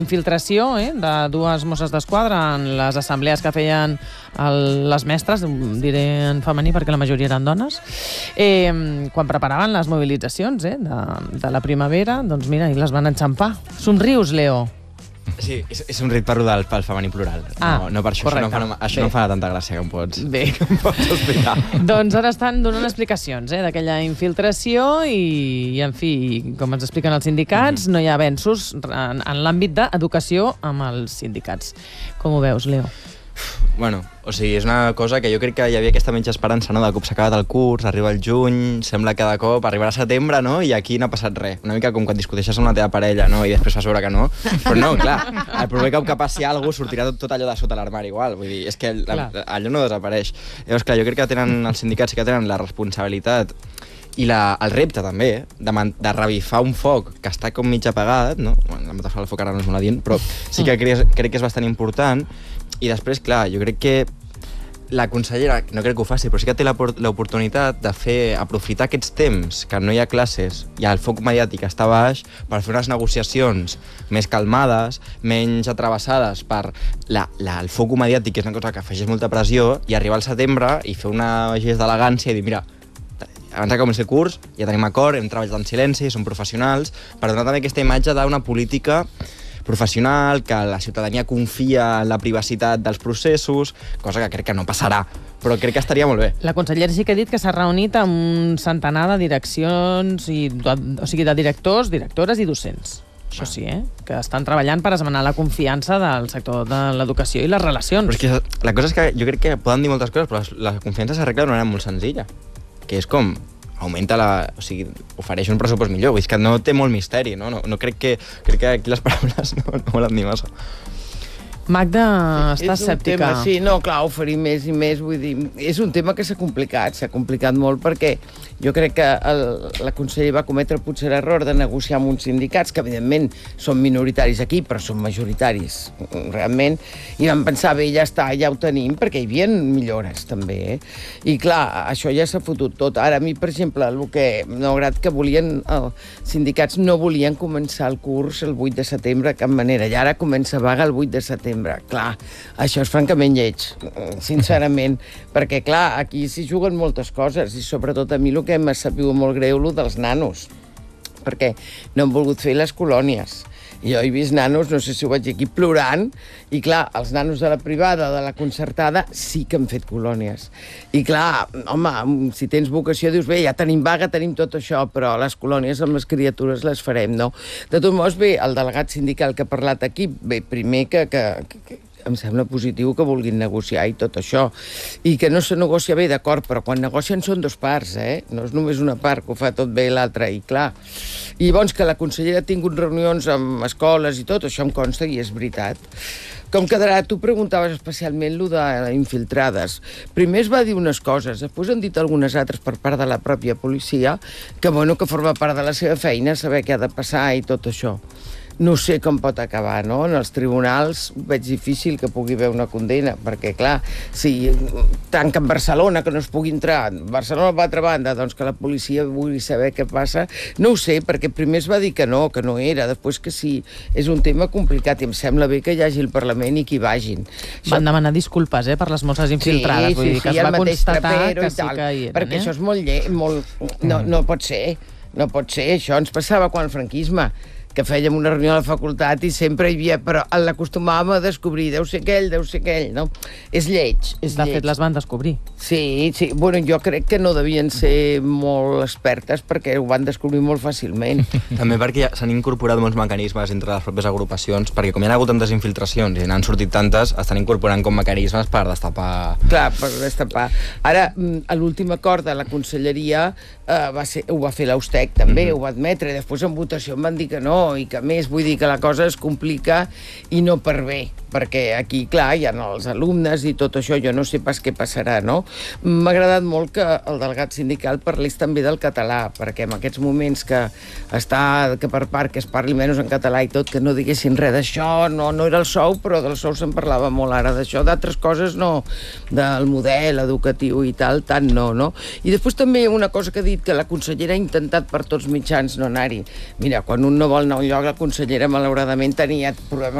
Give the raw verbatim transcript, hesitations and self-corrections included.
Infiltració eh, de dues Mosses d'Esquadra en les assemblees que feien el, les mestres, diré en femení perquè la majoria eren dones, eh, quan preparaven les mobilitzacions eh, de, de la primavera, doncs mira, i les van enxampar. Somrius, Leo. Sí, és, és un rit per rodar pel femení plural. Ah, no, no per això, correcte. això, no, fa, això no fa tanta gràcia que em pots, Bé. que em pots explicar. Doncs ara estan donant explicacions eh, d'aquella infiltració i, i, en fi, com ens expliquen els sindicats, mm-hmm. no hi ha avenços en, en l'àmbit d'educació amb els sindicats. Com ho veus, Leo? Bueno, o sigui, és una cosa que jo crec que hi havia aquesta menys esperança, no?, de cop s'ha acabat el curs, arriba el juny, sembla que de cop arribarà setembre, no?, i aquí no ha passat res. Una mica com quan discuteixes amb la teva parella, no?, i després fas veure que no. Però no, clar, el problema que, que passi alguna cosa sortirà tot, tot allò de sota l'armari igual. Vull dir, és que la, allò no desapareix. Llavors, clar, jo crec que tenen els sindicats sí que tenen la responsabilitat i la, el repte també, eh? de, man, de revifar un foc que està com mig apagat, no? Bueno, la metafora del foc ara no és molt adient, però sí que crec, crec que és bastant important. I després, clar, jo crec que la consellera, no crec que ho faci, però sí que té l'oportunitat de fer, aprofitar aquests temps que no hi ha classes i el foc mediàtic està baix per fer unes negociacions més calmades, menys atravessades per la, la, el foc mediàtic, que és una cosa que afegeix molta pressió, i arribar al setembre i fer una gest d'elegància i dir, mira, abans que comenci el curs ja tenim acord, hem treballat en silenci, som professionals, per donar també aquesta imatge d'una política professional, que la ciutadania confia en la privacitat dels processos, cosa que crec que no passarà, però crec que estaria molt bé. La consellera sí que ha dit que s'ha reunit amb un centenar de direccions, i, o sigui, de directors, directores i docents. Això sí, eh? Que estan treballant per esmenar la confiança del sector de l'educació i les relacions. Però és que la cosa és que jo crec que poden dir moltes coses, però la confiança s'arregla d'una manera molt senzilla, que és com augmenta la... O sigui, ofereix un pressupost millor. Vull dir que no té molt misteri, no? No, no crec que... Crec que aquí les paraules no, no volen dir massa. Magda està escèptica. Tema, sí, no, clar, oferir més i més, vull dir, és un tema que s'ha complicat, s'ha complicat molt perquè jo crec que el, la consellera va cometre potser l'error de negociar amb uns sindicats que, evidentment, són minoritaris aquí, però són majoritaris, realment, i van pensar, bé, ja està, ja ho tenim, perquè hi havia millores, també, eh? I, clar, això ja s'ha fotut tot. Ara, a mi, per exemple, el que m'ha agradat que volien, els sindicats no volien començar el curs el vuit de setembre de cap manera, i ara comença vaga el vuit de setembre. Clar, això és francament lleig, sincerament, perquè, clar, aquí s'hi juguen moltes coses, i sobretot a mi el que m'ha sabut molt greu, el dels nanos, perquè no han volgut fer les colònies. Jo he vist nanos, no sé si ho vaig dir aquí, plorant, i clar, els nanos de la privada, de la concertada, sí que han fet colònies. I clar, home, si tens vocació, dius, bé, ja tenim vaga, tenim tot això, però les colònies amb les criatures les farem, no? De tot modos, bé, el delegat sindical que ha parlat aquí, bé, primer que... que, que em sembla positiu que vulguin negociar i tot això. I que no se negocia bé, d'acord, però quan negocien són dos parts, eh? No és només una part que ho fa tot bé l'altra, i clar. I llavors que la consellera ha tingut reunions amb escoles i tot, això em consta i és veritat. Com quedarà? Tu preguntaves especialment lo d'infiltrades. Primer es va dir unes coses, després han dit algunes altres per part de la pròpia policia, que, bueno, que forma part de la seva feina, saber què ha de passar i tot això. No sé com pot acabar, no? En els tribunals veig difícil que pugui haver una condena, perquè, clar, si tanquen Barcelona, que no es pugui entrar, Barcelona a l'altra banda, doncs que la policia vulgui saber què passa, no ho sé, perquè primer es va dir que no, que no era, després que sí, és un tema complicat, i em sembla bé que hi hagi el Parlament i que hi vagin. Van demanar disculpes, eh, per les Mosses infiltrades, sí, vull dir sí, que sí, es va constatar que sí tal, que hi eren, perquè eh? això és molt lle... molt... No, no pot ser, no pot ser, això ens passava quan el franquisme, que fèiem una reunió a la facultat i sempre hi havia... Però l'acostumàvem a descobrir, deu ser aquell, deu ser aquell, no? És lleig, és De lleig. fet, les van descobrir. Sí, sí. Bueno, jo crec que no devien ser molt expertes perquè ho van descobrir molt fàcilment. També perquè s'han incorporat molts mecanismes entre les pròpies agrupacions, perquè com hi ha hagut tantes infiltracions i n'han sortit tantes, estan incorporant com mecanismes per destapar... Clar, per destapar. Ara, a l'últim acord de la conselleria eh, va ser, ho va fer l'Austec, també, mm-hmm. ho va admetre, i després en votació em van dir que no, i que més, vull dir que la cosa es complica i no per bé, perquè aquí, clar, hi ha els alumnes i tot això, jo no sé pas què passarà, no? M'ha agradat molt que el delegat sindical parlés també del català, perquè en aquests moments que està, que per part que es parli menys en català i tot, que no diguessin res d'això, no, no era el sou, però del sou se'n parlava molt ara d'això, d'altres coses no, del model educatiu i tal, tant no, no? I després també una cosa que ha dit, que la consellera ha intentat per tots mitjans no anar-hi. Mira, quan un no vol anar a un lloc, la consellera malauradament tenia problemes